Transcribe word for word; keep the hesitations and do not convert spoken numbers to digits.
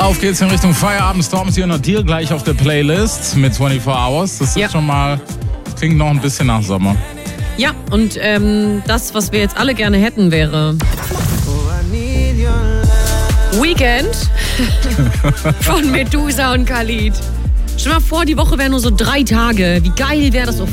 Auf geht's in Richtung Feierabend. Stormzy und Adil gleich auf der Playlist mit vierundzwanzig Hours. Das ist Ja. schon mal, das klingt noch ein bisschen nach Sommer. Ja, und ähm, das, was wir jetzt alle gerne hätten, wäre Weekend von Medusa und Khalid. Stell dir mal vor, die Woche wäre nur so drei Tage. Wie geil wäre das? So